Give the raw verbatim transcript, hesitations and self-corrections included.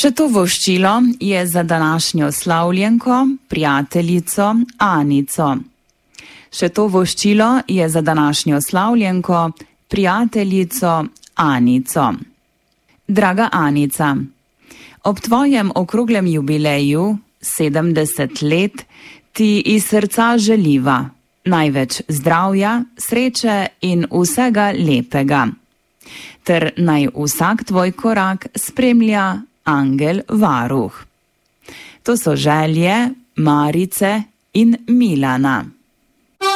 Še to voščilo je za današnjo slavljenko, prijateljico Anico. Še to voščilo je za današnjo slavljenko, prijateljico Anico. Draga Anica, ob tvojem okroglem jubileju, sedemdeset let, ti iz srca želiva največ zdravja, sreče in vsega lepega. Ter naj vsak tvoj korak spremlja angel varuh. To so želje Marice in Milana.